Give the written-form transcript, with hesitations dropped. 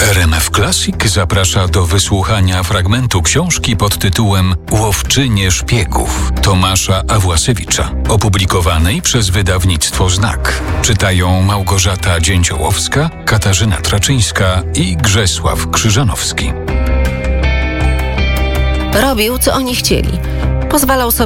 RMF Classic zaprasza do wysłuchania fragmentu książki pod tytułem Łowczynie szpiegów Tomasza Awłasiewicza, opublikowanej przez wydawnictwo Znak. Czytają Małgorzata Dzięciołowska, Katarzyna Traczyńska i Grzesław Krzyżanowski. Robił, co oni chcieli. Pozwalał sobie